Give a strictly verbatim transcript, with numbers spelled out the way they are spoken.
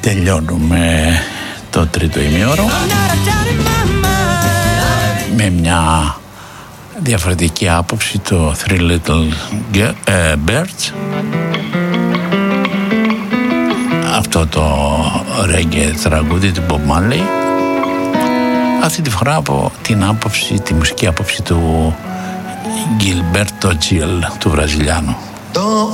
Τελειώνουμε το τρίτο ημίωρο με μια διαφορετική άποψη, το Three Little Birds, αυτό το reggae τραγούδι του Bob Marley, αυτή τη φορά από την άποψη, τη μουσική άποψη του Gilberto Gil, του Βραζιλιάνου.